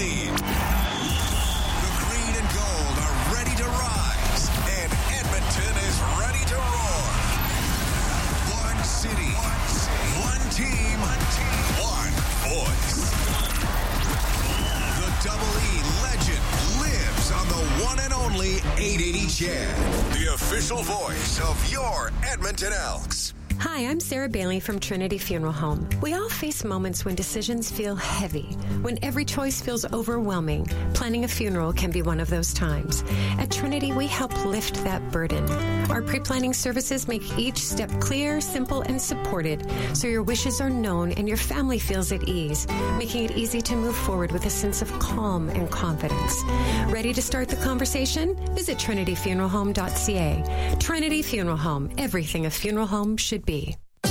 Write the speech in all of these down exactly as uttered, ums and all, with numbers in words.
lead. The green and gold are ready to rise, and Edmonton is ready to roar. One city, one, city, one team, one, team, one voice. The Double E legend lives on the one and only eight eighty C H E D, the official voice of your Edmonton Elks. Hi, I'm Sarah Bailey from Trinity Funeral Home. We all face moments when decisions feel heavy, when every choice feels overwhelming. Planning a funeral can be one of those times. At Trinity, we help lift that burden. Our pre-planning services make each step clear, simple, and supported, so your wishes are known and your family feels at ease, making it easy to move forward with a sense of calm and confidence. Ready to start the conversation? Visit trinity funeral home dot c a. Trinity Funeral Home, everything a funeral home should be.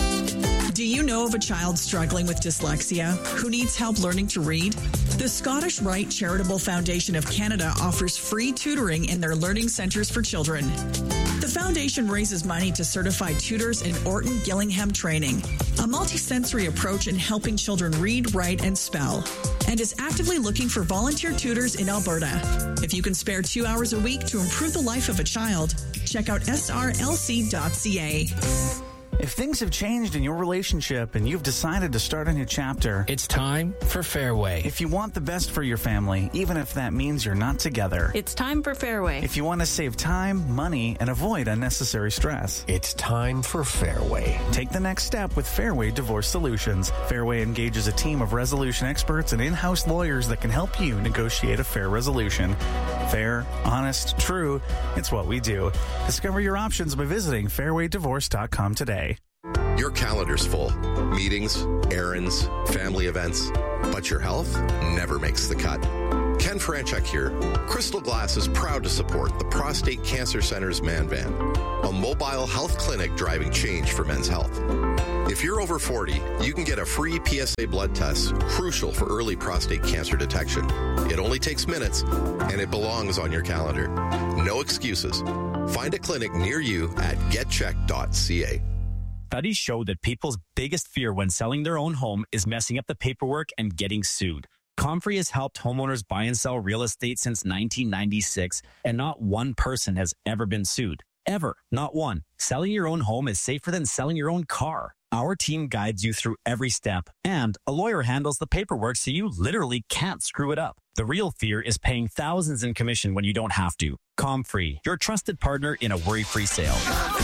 Do you know of a child struggling with dyslexia who needs help learning to read? The Scottish Rite Charitable Foundation of Canada offers free tutoring in their learning centres for children. The foundation raises money to certify tutors in Orton Gillingham training, a multisensory approach in helping children read, write, and spell, and is actively looking for volunteer tutors in Alberta. If you can spare two hours a week to improve the life of a child, check out s r l c dot c a. If things have changed in your relationship and you've decided to start a new chapter, it's time for Fairway. If you want the best for your family, even if that means you're not together, it's time for Fairway. If you want to save time, money, and avoid unnecessary stress, it's time for Fairway. Take the next step with Fairway Divorce Solutions. Fairway engages a team of resolution experts and in-house lawyers that can help you negotiate a fair resolution. Fair, honest, true, it's what we do. Discover your options by visiting fairway divorce dot com today. Your calendar's full. Meetings, errands, family events. But your health never makes the cut. Ken Franchuk here. Crystal Glass is proud to support the Prostate Cancer Center's Man Van, a mobile health clinic driving change for men's health. If you're over forty, you can get a free P S A blood test, crucial for early prostate cancer detection. It only takes minutes, and it belongs on your calendar. No excuses. Find a clinic near you at get check dot c a. Studies show that people's biggest fear when selling their own home is messing up the paperwork and getting sued. Comfrey has helped homeowners buy and sell real estate since nineteen ninety-six, and not one person has ever been sued. Ever. Not one. Selling your own home is safer than selling your own car. Our team guides you through every step, and a lawyer handles the paperwork so you literally can't screw it up. The real fear is paying thousands in commission when you don't have to. Comfrey, your trusted partner in a worry-free sale.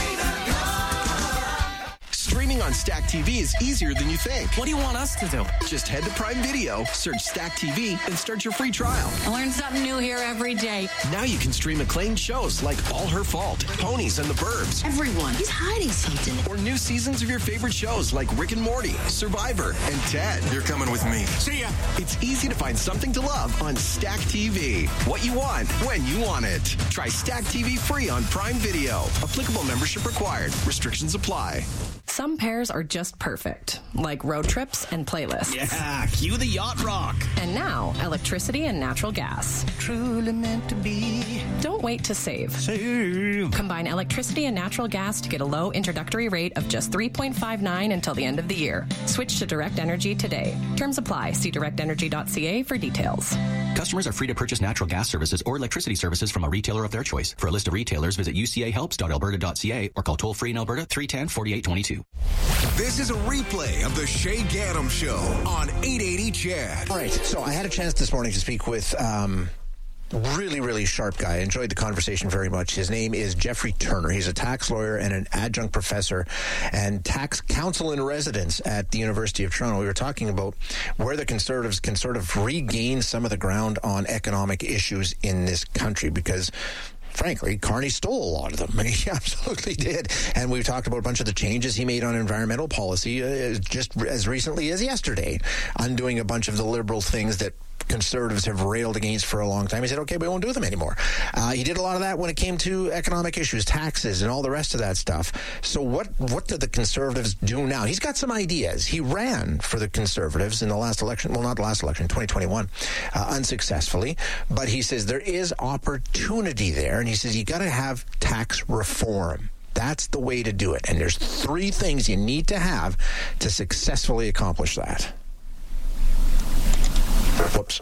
Streaming on Stack T V is easier than you think. What do you want us to do? Just head to Prime Video, search Stack T V, and start your free trial. I learn something new here every day. Now you can stream acclaimed shows like All Her Fault, Ponies and the Burbs. Everyone is hiding something. Or new seasons of your favorite shows like Rick and Morty, Survivor, and Ted. You're coming with me. See ya. It's easy to find something to love on Stack T V. What you want, when you want it. Try Stack T V free on Prime Video. Applicable membership required. Restrictions apply. Some pairs are just perfect, like road trips and playlists. Yeah, cue the yacht rock. And now, electricity and natural gas. Truly meant to be. Don't wait to save. Save. Combine electricity and natural gas to get a low introductory rate of just three point five nine until the end of the year. Switch to Direct Energy today. Terms apply. See direct energy dot c a for details. Customers are free to purchase natural gas services or electricity services from a retailer of their choice. For a list of retailers, visit u c a helps dot alberta dot c a or call toll-free in Alberta three one zero, four eight two two. This is a replay of the Shay Gaddam Show on eight eighty C H E D. All right, so I had a chance this morning to speak with um, really, really sharp guy. I enjoyed the conversation very much. His name is Jeffrey Turner. He's a tax lawyer and an adjunct professor and tax counsel in residence at the University of Toronto. We were talking about where the Conservatives can sort of regain some of the ground on economic issues in this country, because frankly, Carney stole a lot of them. He absolutely did. And we've talked about a bunch of the changes he made on environmental policy uh, just as recently as yesterday, undoing a bunch of the liberal things that Conservatives have railed against for a long time. He said, okay, we won't do them anymore. Uh, he did a lot of that when it came to economic issues, taxes, and all the rest of that stuff. So what, what did the Conservatives do now? He's got some ideas. He ran for the Conservatives in the last election, well, not the last election, twenty twenty-one, uh, unsuccessfully. But he says there is opportunity there, and he says you got to have tax reform. That's the way to do it. And there's three things you need to have to successfully accomplish that. Whoops.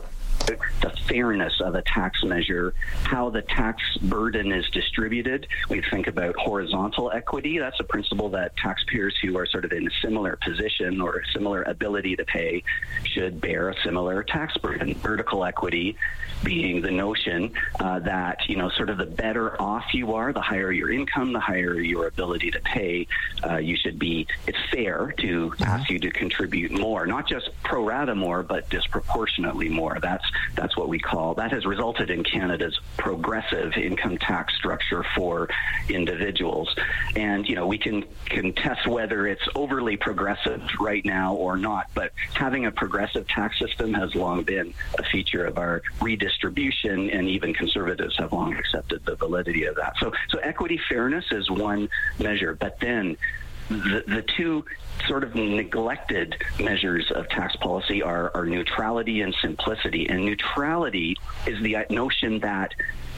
the fairness of a tax measure, how the tax burden is distributed. We think about horizontal equity. That's a principle that taxpayers who are sort of in a similar position or a similar ability to pay should bear a similar tax burden. Vertical equity being the notion uh, that, you know, sort of the better off you are, the higher your income, the higher your ability to pay, uh, you should be, it's fair to mm-hmm. ask you to contribute more, not just pro rata more, but disproportionately more. That's that's what we call, that has resulted in Canada's progressive income tax structure for individuals. And, you know, we can contest whether it's overly progressive right now or not, but having a progressive tax system has long been a feature of our redistribution, and even conservatives have long accepted the validity of that. So, so equity fairness is one measure, but then The, the two sort of neglected measures of tax policy are, are neutrality and simplicity. And neutrality is the notion that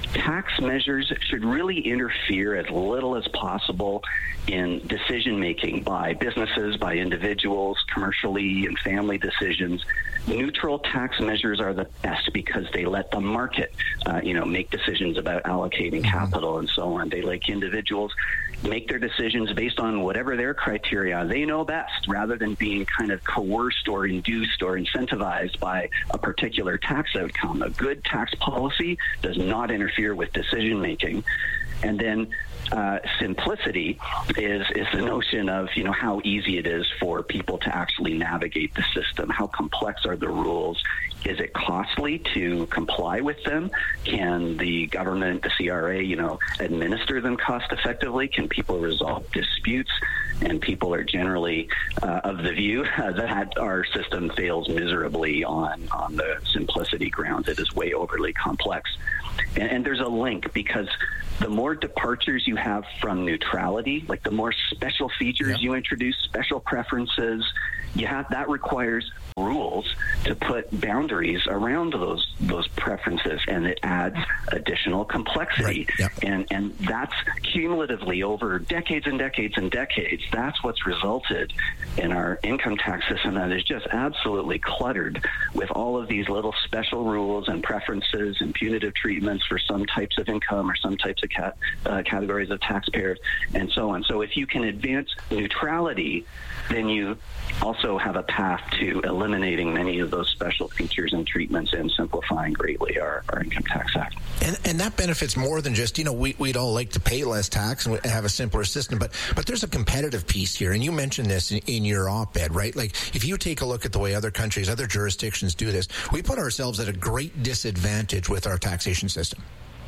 tax measures should really interfere as little as possible in decision-making by businesses, by individuals, commercially and family decisions. Neutral tax measures are the best because they let the market, uh, you know, make decisions about allocating capital and so on. They let individuals make their decisions based on whatever their criteria they know best, rather than being kind of coerced or induced or incentivized by a particular tax outcome. A good tax policy does not interfere with decision-making. And then uh, simplicity is is the notion of, you know, how easy it is for people to actually navigate the system. How complex are the rules? Is it costly to comply with them? Can the government, the C R A, you know, administer them cost effectively? Can people resolve disputes? And people are generally uh, of the view uh, that our system fails miserably on, on the simplicity grounds. It is way overly complex. And, and there's a link, because the more departures you have from neutrality, like the more special features yeah. you introduce, special preferences, you have, that requires rules to put boundaries around those those preferences, and it adds additional complexity. Right. Yep. And and that's cumulatively over decades and decades and decades, that's what's resulted in our income tax system that is just absolutely cluttered with all of these little special rules and preferences and punitive treatments for some types of income or some types of cat, uh, categories of taxpayers and so on. So if you can advance neutrality, then you also have a path to eliminating many of those special features and treatments and simplifying greatly our, our Income Tax Act. And, and that benefits more than just, you know, we, we'd all like to pay less tax and have a simpler system, but but there's a competitive piece here, and you mentioned this in, in your op-ed, right? Like, if you take a look at the way other countries, other jurisdictions do this, we put ourselves at a great disadvantage with our taxation system.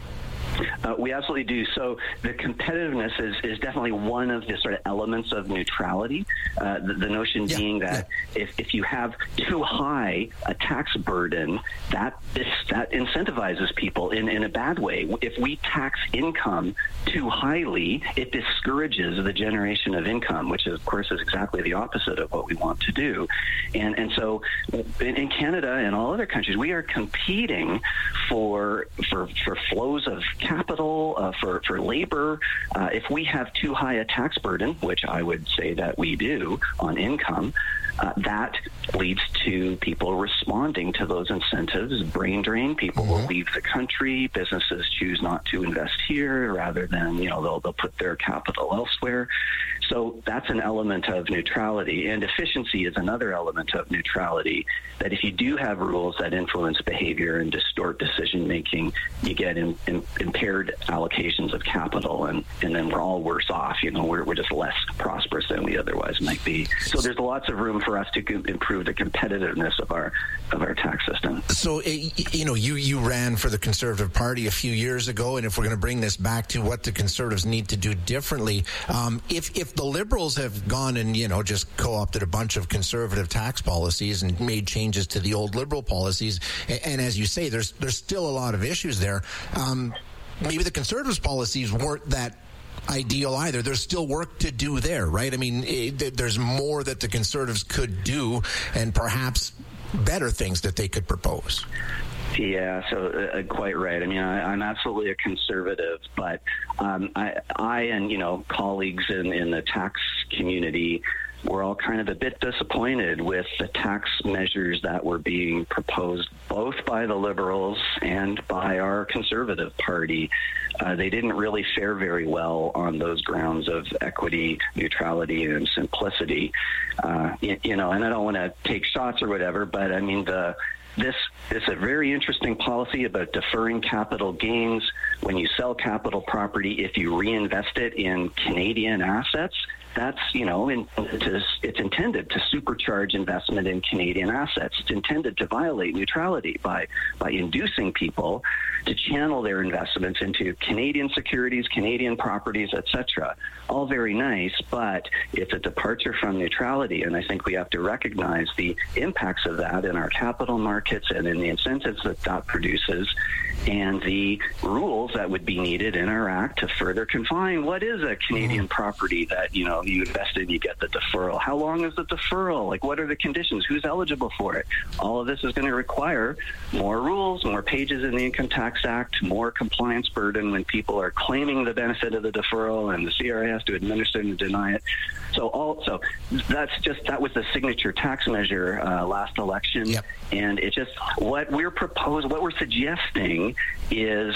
Uh, we absolutely do. So the competitiveness is, is definitely one of the sort of elements of neutrality. Uh, the, the notion yeah, being that yeah. if, if you have too high a tax burden, that is, that incentivizes people in, in a bad way. If we tax income too highly, it discourages the generation of income, which is, of course is exactly the opposite of what we want to do. And and so in, in Canada and all other countries, we are competing for for for flows of capital, uh, for, for labor. Uh, if we have too high a tax burden, which I would say that we do on income, uh, that leads to people responding to those incentives. Brain drain. People mm-hmm. will leave the country. Businesses choose not to invest here, rather than, you know, they'll, they'll put their capital elsewhere. So that's an element of neutrality. And efficiency is another element of neutrality, that if you do have rules that influence behavior and distort decision-making, you get in, in, impaired allocations of capital, and, and then we're all worse off. You know, we're, we're just less prosperous than we otherwise might be. So there's lots of room for us to improve the competitiveness of our of our tax system. So, you know, you, you ran for the Conservative Party a few years ago, and if we're going to bring this back to what the Conservatives need to do differently, um, if, if the Liberals have gone and, you know, just co-opted a bunch of Conservative tax policies and made changes to the old Liberal policies, and, and as you say, there's there's still a lot of issues there. Um, maybe the Conservatives' policies weren't that ideal either. There's still work to do there, right? I mean, it, there's more that the Conservatives could do, and perhaps better things that they could propose. Yeah, so uh, quite right. I mean, I, I'm absolutely a conservative, but um, I, I and, you know, colleagues in, in the tax community we're all kind of a bit disappointed with the tax measures that were being proposed both by the Liberals and by our Conservative Party. Uh, they didn't really fare very well on those grounds of equity, neutrality, and simplicity. Uh, you, you know, and I don't want to take shots or whatever, but I mean, the This is a very interesting policy about deferring capital gains. When you sell capital property, if you reinvest it in Canadian assets, that's, you know, in, to, it's intended to supercharge investment in Canadian assets. It's intended to violate neutrality by, by inducing people to channel their investments into Canadian securities, Canadian properties, et cetera. All very nice, but it's a departure from neutrality, and I think we have to recognize the impacts of that in our capital markets and in the incentives that that produces, and the rules that would be needed in our act to further confine what is a Canadian mm-hmm. property that, you know, you invest in, you get the deferral. How long is the deferral? Like, what are the conditions? Who's eligible for it? All of this is going to require more rules, more pages in the Income Tax Act, more compliance burden when people are claiming the benefit of the deferral and the C R A has to administer and deny it. So also, that's just, that was the signature tax measure uh, last election. Yep. And it just, what we're proposing, what we're suggesting is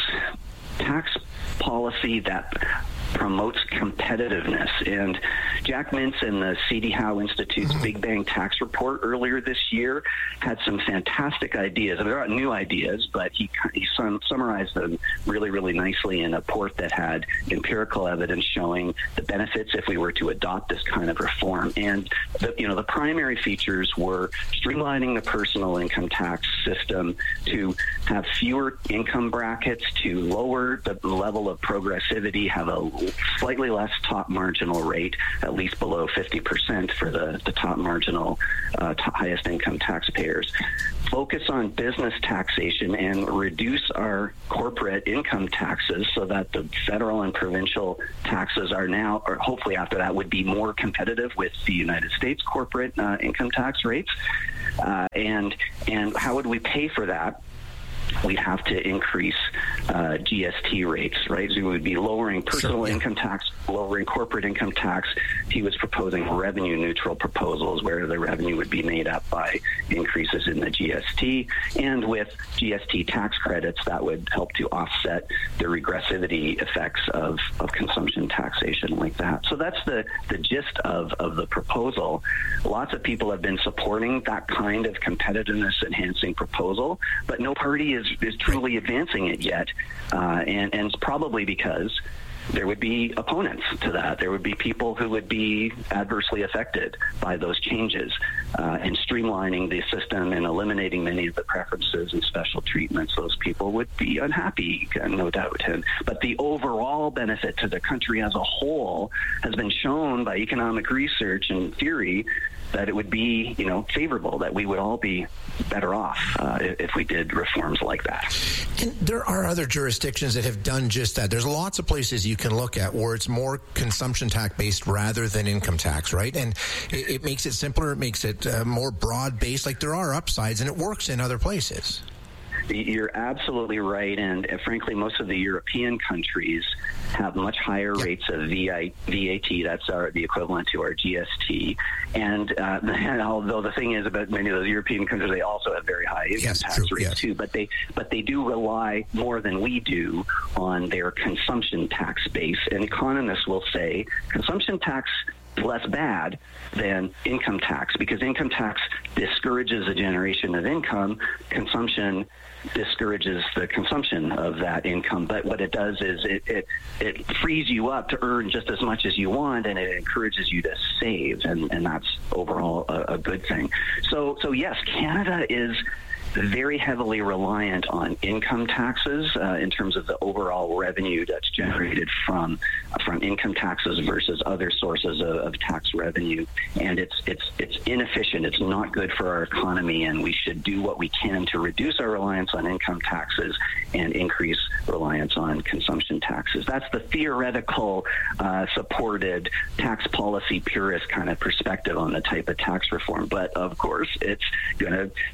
tax policy that promotes competitiveness. And Jack Mintz and the C D Howe Institute's mm-hmm. Big Bang Tax Report earlier this year had some fantastic ideas. They're not new ideas, but he, he sum, summarized them really, really nicely in a report that had empirical evidence showing the benefits if we were to adopt this kind of reform. And the, you know, the primary features were streamlining the personal income tax system to have fewer income brackets, to lower the level of progressivity, have a slightly less top marginal rate, at least below fifty percent for the, the top marginal, uh, top highest income taxpayers. Focus on business taxation and reduce our corporate income taxes so that the federal and provincial taxes are now, or hopefully after that, would be more competitive with the United States corporate uh, income tax rates. Uh, and and how would we pay for that? We'd have to increase uh, G S T rates, right? So we would be lowering personal sure, yeah. income tax, lowering corporate income tax. He was proposing revenue neutral proposals where the revenue would be made up by increases in the G S T, and with G S T tax credits that would help to offset the regressivity effects of, of consumption taxation like that. So that's the, the gist of, of the proposal. Lots of people have been supporting that kind of competitiveness enhancing proposal, but no party is, is truly advancing it yet, uh, and, and it's probably because there would be opponents to that. There would be people who would be adversely affected by those changes, uh, and streamlining the system and eliminating many of the preferences and special treatments. Those people would be unhappy, no doubt. And, but the overall benefit to the country as a whole has been shown by economic research and theory that it would be, you know, favorable, that we would all be better off uh, if we did reforms like that. And there are other jurisdictions that have done just that. There's lots of places you can look at where it's more consumption tax based rather than income tax, right? And it, it makes it simpler. It makes it uh, more broad based. Like, there are upsides, and it works in other places. You're absolutely right, and uh, frankly, most of the European countries have much higher yep. rates of V I, V A T. That's our the equivalent to our G S T. And, uh, and although the thing is about many of those European countries, they also have very high income yes, tax true, rates yes. too. But they but they do rely more than we do on their consumption tax base. And economists will say consumption tax less bad than income tax, because income tax discourages the generation of income. Consumption discourages the consumption of that income. But what it does is it, it, it frees you up to earn just as much as you want, and it encourages you to save, and, and that's overall a, a good thing. So, so yes, Canada is very heavily reliant on income taxes uh, in terms of the overall revenue that's generated from from income taxes versus other sources of, of tax revenue, and it's it's it's inefficient. It's not good for our economy, and we should do what we can to reduce our reliance on income taxes and increase reliance on consumption taxes. That's the theoretical uh, supported tax policy purist kind of perspective on the type of tax reform. But of course, it's going to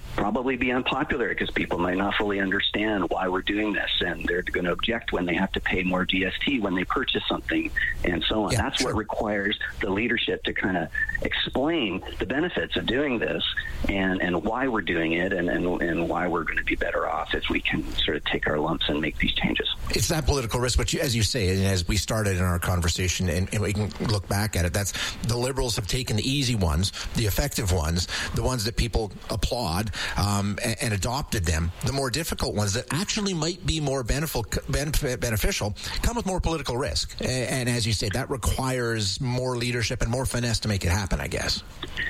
probably be unpopular because people might not fully understand why we're doing this, and they're going to object when they have to pay more G S T when they purchase something, and so on. Yeah, That's sure. what requires the leadership to kind of explain the benefits of doing this and, and why we're doing it and, and, and why we're going to be better off if we can sort of take our lumps and make these changes. It's that political risk, but you, as you say, and as we started in our conversation, and, and we can look back at it, that's the Liberals have taken the easy ones, the effective ones, the ones that people applaud, um, and, and adopted them. The more difficult ones that actually might be more beneficial, beneficial come with more political risk. And, and as you say, that requires more leadership and more finesse to make it happen, I guess.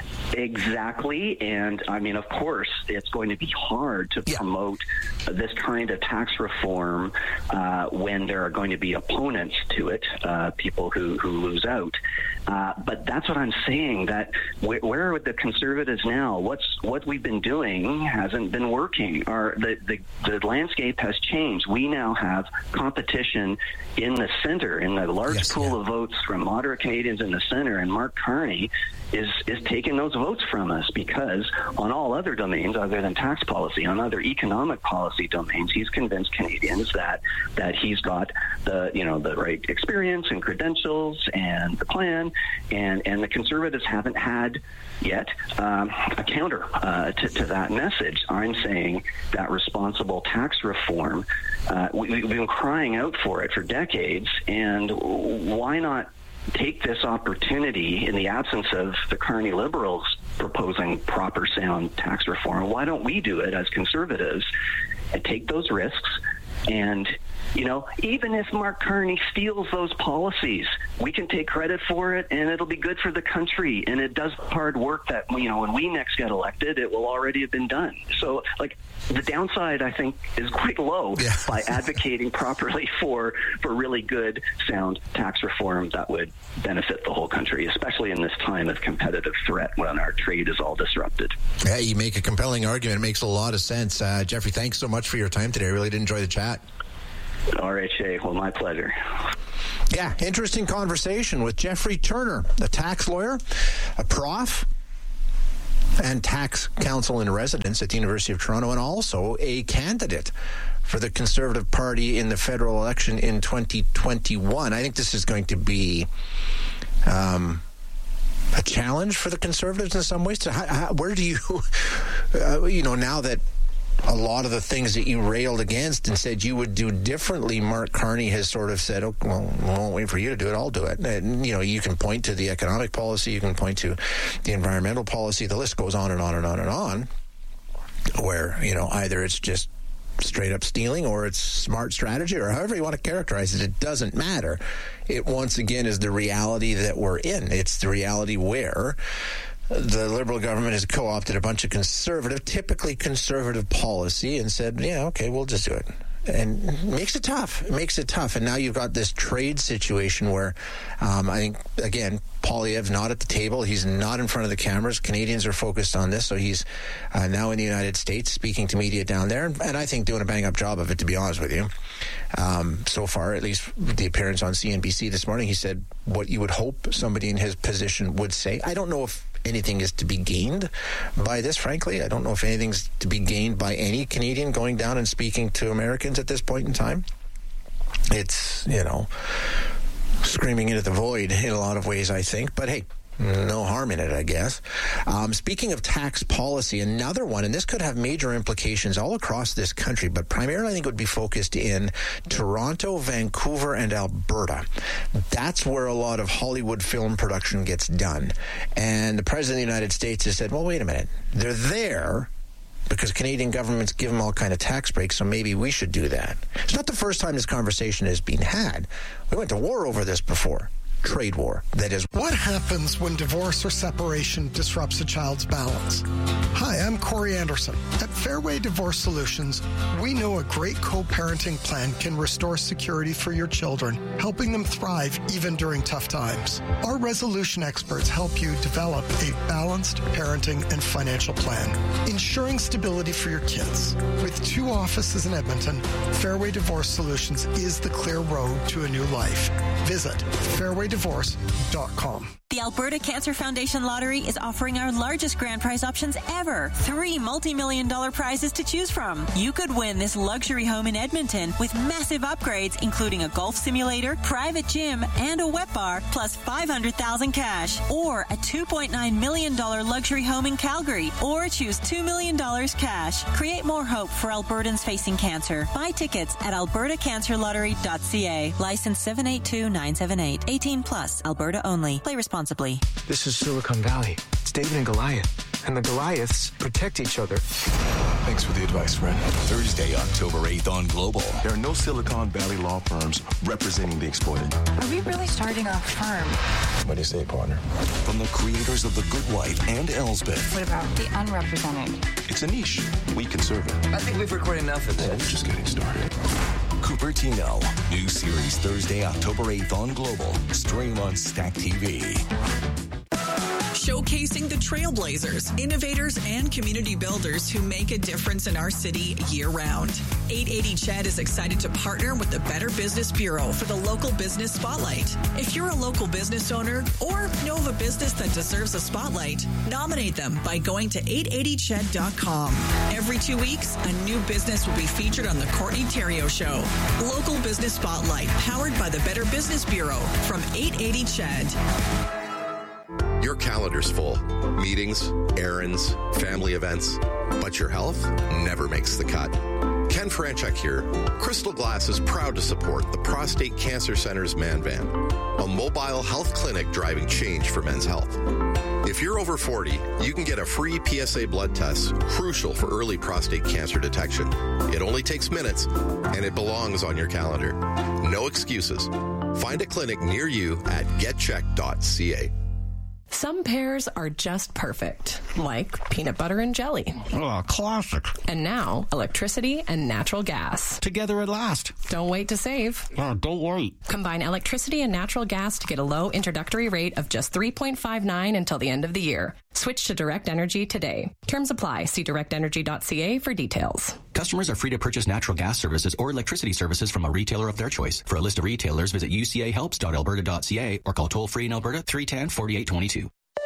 Exactly. And I mean, of course, it's going to be hard to yeah. promote this kind of tax reform uh, when there are going to be opponents to it, uh, people who, who lose out. Uh, but that's what I'm saying, that wh- where are the Conservatives now? What's what we've been doing hasn't been working. Our, the, the, the landscape has changed. We now have competition in the center, in the large yes, pool yeah. of votes from moderate Canadians in the center, and Mark Carney is is taking those votes from us because on all other domains other than tax policy, on other economic policy domains, he's convinced Canadians that that he's got the you know the right experience and credentials and the plan, and and the Conservatives haven't had yet um, a counter uh, to, to that message. I'm saying that responsible tax reform, uh, we, we've been crying out for it for decades, and why not take this opportunity in the absence of the Carney Liberals proposing proper sound tax reform? Why don't we do it as Conservatives and take those risks? And, you know, even if Mark Carney steals those policies, we can take credit for it, and it'll be good for the country. And it does hard work that, you know, when we next get elected, it will already have been done. So, like, the downside, I think, is quite low yeah. by advocating properly for for really good, sound tax reform that would benefit the whole country, especially in this time of competitive threat when our trade is all disrupted. Yeah, you make a compelling argument. It makes a lot of sense. Uh, Jeffrey, thanks so much for your time today. I really did enjoy the chat. All right, Shay. Well, my pleasure. Yeah, interesting conversation with Jeffrey Turner, a tax lawyer, a prof, and tax counsel in residence at the University of Toronto, and also a candidate for the Conservative Party in the federal election in twenty twenty-one. I think this is going to be um, a challenge for the Conservatives in some ways. So how, how, where do you, uh, you know, now that a lot of the things that you railed against and said you would do differently, Mark Carney has sort of said, oh, well, I won't wait for you to do it, I'll do it. And, you know, you can point to the economic policy, you can point to the environmental policy, the list goes on and on and on and on, where, you know, either it's just straight up stealing or it's smart strategy or however you want to characterize it, it doesn't matter. It, once again, is the reality that we're in. It's the reality where the Liberal government has co-opted a bunch of conservative, typically conservative policy and said, yeah, okay, we'll just do it. And it makes it tough. It makes it tough. And now you've got this trade situation where um, I think, again, Poilievre's not at the table. He's not in front of the cameras. Canadians are focused on this. So he's uh, now in the United States speaking to media down there. And, and I think doing a bang-up job of it, to be honest with you. Um, so far, at least the appearance on C N B C this morning, he said what you would hope somebody in his position would say. I don't know if anything is to be gained by this, frankly. I don't know if anything's to be gained by any Canadian going down and speaking to Americans at this point in time. It's, you know, screaming into the void in a lot of ways, I think. But hey, no harm in it, I guess. Um, speaking of tax policy, another one, and this could have major implications all across this country, but primarily I think it would be focused in Toronto, Vancouver, and Alberta. That's where a lot of Hollywood film production gets done. And the President of the United States has said, well, wait a minute. They're there because Canadian governments give them all kind of tax breaks, so maybe we should do that. It's not the first time this conversation has been had. We went to war over this before. Trade war, that is. What happens when divorce or separation disrupts a child's balance? Hi, I'm Corey Anderson. At Fairway Divorce Solutions, we know a great co-parenting plan can restore security for your children, helping them thrive even during tough times. Our resolution experts help you develop a balanced parenting and financial plan, ensuring stability for your kids. With two offices in Edmonton, Fairway Divorce Solutions is the clear road to a new life. Visit fairway divorce dot com. The Alberta Cancer Foundation Lottery is offering our largest grand prize options ever. Three multi-million dollar prizes to choose from. You could win this luxury home in Edmonton with massive upgrades, including a golf simulator, private gym, and a wet bar, plus five hundred thousand dollars cash. Or a two point nine million dollars luxury home in Calgary. Or choose two million dollars cash. Create more hope for Albertans facing cancer. Buy tickets at alberta cancer lottery dot c a. License seven eight two nine seven eight. eighteen plus. Alberta only. Play responsibly. This is Silicon Valley. It's David and Goliath. And the Goliaths protect each other. Thanks for the advice, friend. Thursday, October eighth on Global. There are no Silicon Valley law firms representing the exploited. Are we really starting a firm? What do you say, partner? From the creators of The Good Wife and Elsbeth. What about the unrepresented? It's a niche. We can serve it. I think we've recorded enough of this. Yeah, we're just getting started. Cupertino. New series Thursday, October eighth on Global. Stream on Stack T V. Showcasing the trailblazers, innovators, and community builders who make a difference in our city year-round. eight eighty C H E D is excited to partner with the Better Business Bureau for the Local Business Spotlight. If you're a local business owner or know of a business that deserves a spotlight, nominate them by going to eight eighty C H E D dot com. Every two weeks, a new business will be featured on the Courtney Theriault Show. Local Business Spotlight, powered by the Better Business Bureau from eight eighty C H E D. Your calendar's full. Meetings, errands, family events. But your health never makes the cut. Ken Franchuk here. Crystal Glass is proud to support the Prostate Cancer Center's Man Van, a mobile health clinic driving change for men's health. If you're over forty, you can get a free P S A blood test, crucial for early prostate cancer detection. It only takes minutes, and it belongs on your calendar. No excuses. Find a clinic near you at get check dot c a. Some pairs are just perfect, like peanut butter and jelly. Oh, classic. And now, electricity and natural gas. Together at last. Don't wait to save. Oh, don't wait. Combine electricity and natural gas to get a low introductory rate of just three point five nine until the end of the year. Switch to Direct Energy today. Terms apply. See direct energy dot c a for details. Customers are free to purchase natural gas services or electricity services from a retailer of their choice. For a list of retailers, visit u c a helps dot alberta dot c a or call toll-free in Alberta three one zero, four eight two two.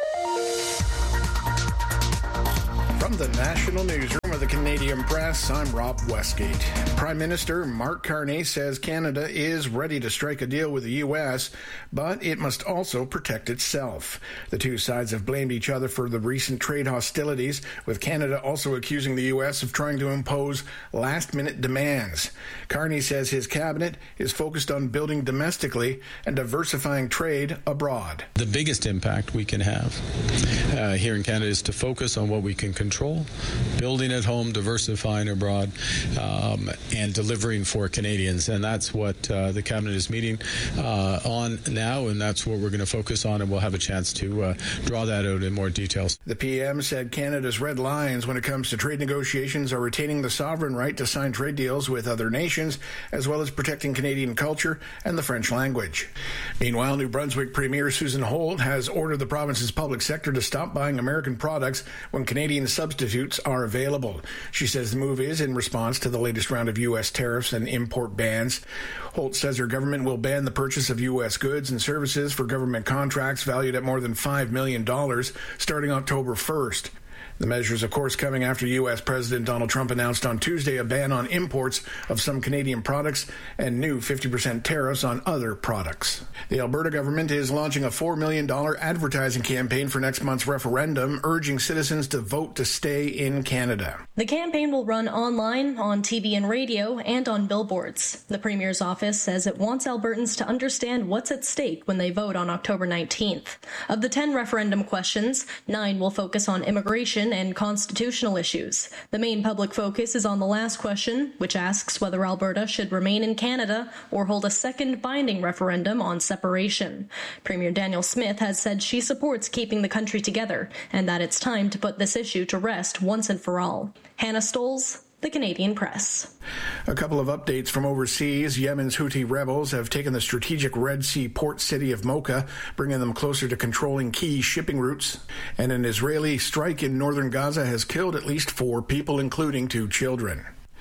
From the National Newsroom of the Canadian Press, I'm Rob Westgate. Prime Minister Mark Carney says Canada is ready to strike a deal with the U S, but it must also protect itself. The two sides have blamed each other for the recent trade hostilities, with Canada also accusing the U S of trying to impose last-minute demands. Carney says his cabinet is focused on building domestically and diversifying trade abroad. The biggest impact we can have uh, here in Canada is to focus on what we can control, building at home, diversifying abroad, um, and delivering for Canadians. And that's what uh, the Cabinet is meeting uh, on now, and that's what we're going to focus on, and we'll have a chance to uh, draw that out in more details. The P M said Canada's red lines when it comes to trade negotiations are retaining the sovereign right to sign trade deals with other nations, as well as protecting Canadian culture and the French language. Meanwhile, New Brunswick Premier Susan Holt has ordered the province's public sector to stop buying American products when Canadian substitutes are available. She says the move is in response to the latest round of U S tariffs and import bans. Holt says her government will ban the purchase of U S goods and services for government contracts valued at more than five million dollars starting October first. The measures, of course, coming after U S President Donald Trump announced on Tuesday a ban on imports of some Canadian products and new fifty percent tariffs on other products. The Alberta government is launching a four million dollars advertising campaign for next month's referendum, urging citizens to vote to stay in Canada. The campaign will run online, on T V and radio, and on billboards. The Premier's office says it wants Albertans to understand what's at stake when they vote on October nineteenth. Of the ten referendum questions, nine will focus on immigration and constitutional issues. The main public focus is on the last question, which asks whether Alberta should remain in Canada or hold a second binding referendum on separation. Premier Danielle Smith has said she supports keeping the country together and that it's time to put this issue to rest once and for all. Hannah Stoles, The Canadian Press. A couple of updates from overseas. Yemen's Houthi rebels have taken the strategic Red Sea port city of Mocha, bringing them closer to controlling key shipping routes. And an Israeli strike in northern Gaza has killed at least four people, including two children.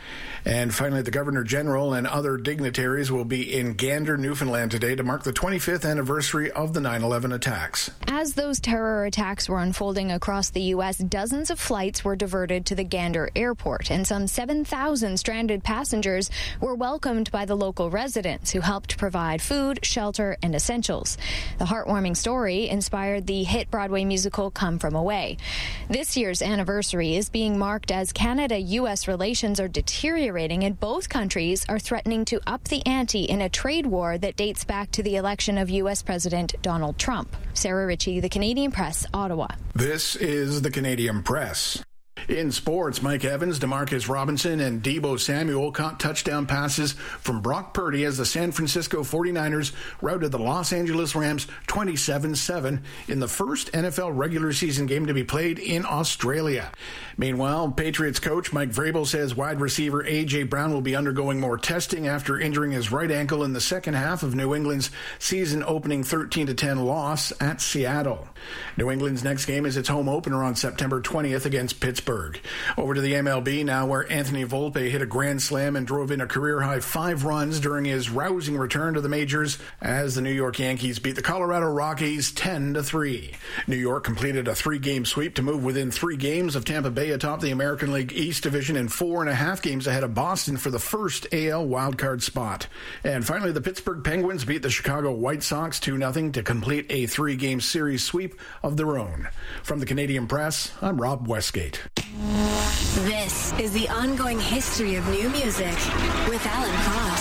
And finally, the Governor General and other dignitaries will be in Gander, Newfoundland today to mark the twenty-fifth anniversary of the nine eleven attacks. As those terror attacks were unfolding across the U S, dozens of flights were diverted to the Gander airport, and some seven thousand stranded passengers were welcomed by the local residents who helped provide food, shelter, and essentials. The heartwarming story inspired the hit Broadway musical Come From Away. This year's anniversary is being marked as Canada-U S relations are deteriorating and both countries are threatening to up the ante in a trade war that dates back to the election of U S President Donald Trump. Sarah Ritchie, The Canadian Press, Ottawa. This is The Canadian Press. In sports, Mike Evans, DeMarcus Robinson, and Deebo Samuel caught touchdown passes from Brock Purdy as the San Francisco forty-niners routed the Los Angeles Rams twenty-seven seven in the first N F L regular season game to be played in Australia. Meanwhile, Patriots coach Mike Vrabel says wide receiver A J. Brown will be undergoing more testing after injuring his right ankle in the second half of New England's season-opening thirteen to ten loss at Seattle. New England's next game is its home opener on September twentieth against Pittsburgh. Over to the M L B now, where Anthony Volpe hit a grand slam and drove in a career-high five runs during his rousing return to the majors as the New York Yankees beat the Colorado Rockies ten to three. New York completed a three-game sweep to move within three games of Tampa Bay atop the American League East Division and four and a half games ahead of Boston for the first A L wildcard spot. And finally, the Pittsburgh Penguins beat the Chicago White Sox two nothing to complete a three-game series sweep of their own. From the Canadian Press, I'm Rob Westgate. This is the ongoing history of new music with Alan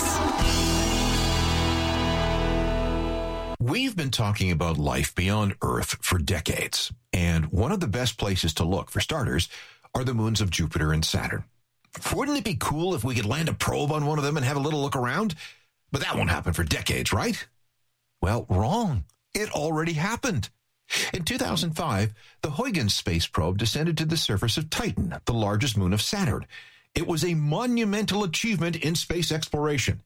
Cross. We've been talking about life beyond Earth for decades, and one of the best places to look, for starters, are the moons of Jupiter and Saturn. Wouldn't it be cool if we could land a probe on one of them and have a little look around? But that won't happen for decades, right? Well, wrong. It already happened. In two thousand five, the Huygens space probe descended to the surface of Titan, the largest moon of Saturn. It was a monumental achievement in space exploration.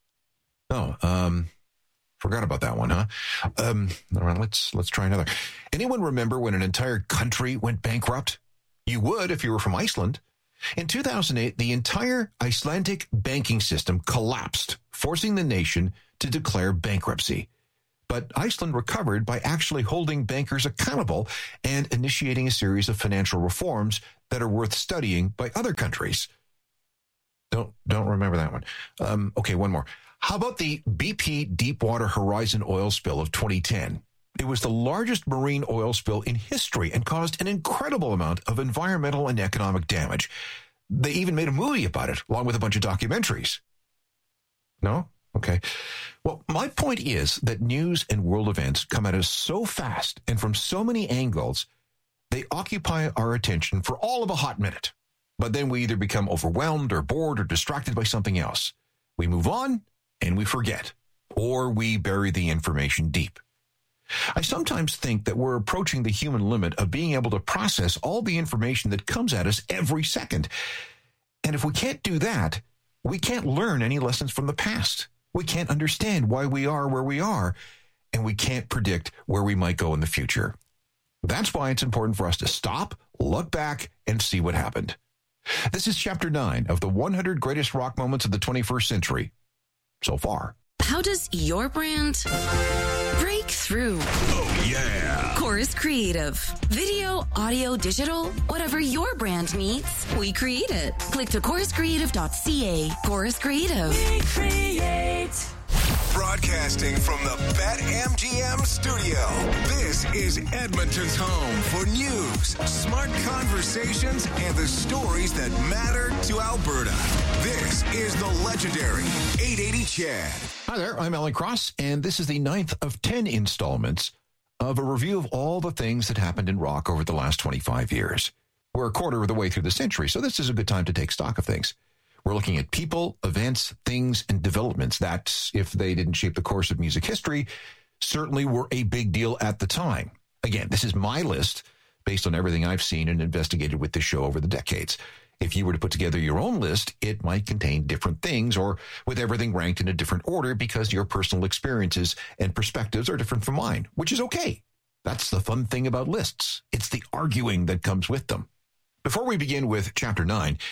Oh, um, forgot about that one, huh? Um, let's let's try another. Anyone remember when an entire country went bankrupt? You would if you were from Iceland. In two thousand eight, the entire Icelandic banking system collapsed, forcing the nation to declare bankruptcy. But Iceland recovered by actually holding bankers accountable and initiating a series of financial reforms that are worth studying by other countries. Don't don't remember that one. Um, okay, one more. How about the B P Deepwater Horizon oil spill of twenty ten? It was the largest marine oil spill in history and caused an incredible amount of environmental and economic damage. They even made a movie about it, along with a bunch of documentaries. No? Okay. Well, my point is that news and world events come at us so fast and from so many angles, they occupy our attention for all of a hot minute. But then we either become overwhelmed or bored or distracted by something else. We move on and we forget, or we bury the information deep. I sometimes think that we're approaching the human limit of being able to process all the information that comes at us every second. And if we can't do that, we can't learn any lessons from the past. We can't understand why we are where we are, and we can't predict where we might go in the future. That's why it's important for us to stop, look back, and see what happened. This is Chapter nine of the one hundred Greatest Rock Moments of the twenty-first Century. So far. How does your brand break through? Oh, yeah. Chorus Creative. Video, audio, digital, whatever your brand needs, we create it. Click to chorus creative dot c a. Chorus Creative. We create. Broadcasting from the BetMGM studio, this is Edmonton's home for news, smart conversations, and the stories that matter to Alberta. This is the legendary eight eighty Chad. Hi there, I'm Alan Cross, and this is the ninth of ten installments of a review of all the things that happened in rock over the last twenty-five years. We're a quarter of the way through the century, so this is a good time to take stock of things. We're looking at people, events, things, and developments that, if they didn't shape the course of music history, certainly were a big deal at the time. Again, this is my list based on everything I've seen and investigated with this show over the decades. If you were to put together your own list, it might contain different things or with everything ranked in a different order because your personal experiences and perspectives are different from mine, which is okay. That's the fun thing about lists. It's the arguing that comes with them. Before we begin with Chapter nine,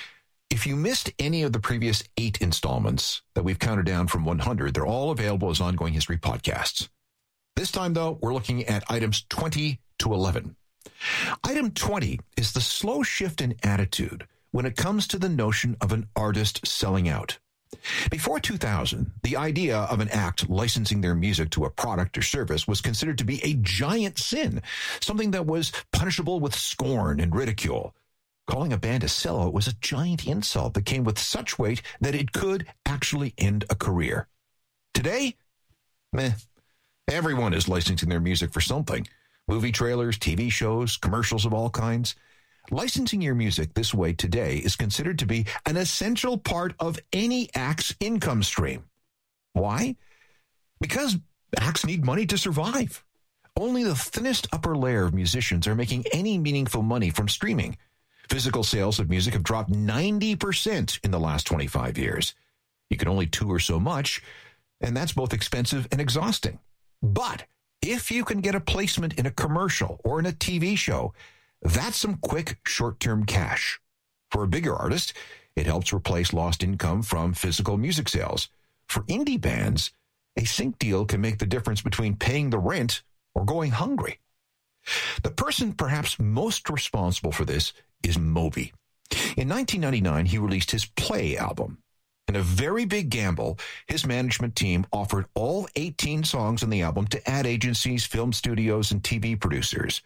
If you missed any of the previous eight installments that we've counted down from one hundred, they're all available as ongoing history podcasts. This time, though, we're looking at items twenty to eleven. Item twenty is the slow shift in attitude when it comes to the notion of an artist selling out. Before two thousand, the idea of an act licensing their music to a product or service was considered to be a giant sin, something that was punishable with scorn and ridicule. Calling a band a sellout was a giant insult that came with such weight that it could actually end a career. Today, meh, everyone is licensing their music for something. Movie trailers, T V shows, commercials of all kinds. Licensing your music this way today is considered to be an essential part of any act's income stream. Why? Because acts need money to survive. Only the thinnest upper layer of musicians are making any meaningful money from streaming. Physical sales of music have dropped ninety percent in the last twenty-five years. You can only tour so much, and that's both expensive and exhausting. But if you can get a placement in a commercial or in a T V show, that's some quick, short-term cash. For a bigger artist, it helps replace lost income from physical music sales. For indie bands, a sync deal can make the difference between paying the rent or going hungry. The person perhaps most responsible for this is Moby. In nineteen ninety-nine, he released his Play album. In a very big gamble, his management team offered all eighteen songs on the album to ad agencies, film studios, and T V producers.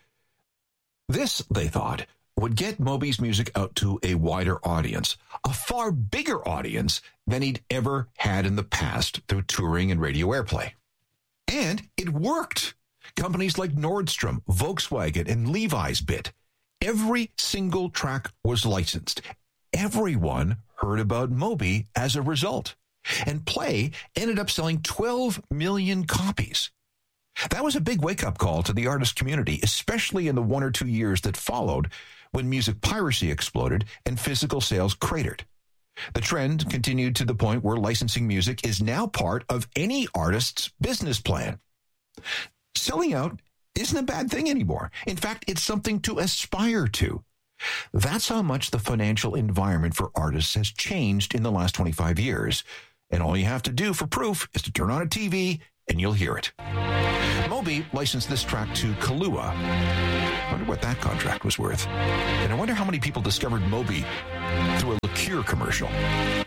This, they thought, would get Moby's music out to a wider audience, a far bigger audience than he'd ever had in the past through touring and radio airplay. And it worked. Companies like Nordstrom, Volkswagen, and Levi's bit. Every single track was licensed. Everyone heard about Moby as a result. And Play ended up selling twelve million copies. That was a big wake-up call to the artist community, especially in the one or two years that followed when music piracy exploded and physical sales cratered. The trend continued to the point where licensing music is now part of any artist's business plan. Selling out isn't a bad thing anymore. In fact, it's something to aspire to. That's how much the financial environment for artists has changed in the last twenty-five years. And all you have to do for proof is to turn on a T V and you'll hear it. Moby licensed this track to Kahlua. I wonder what that contract was worth. And I wonder how many people discovered Moby through a liqueur commercial.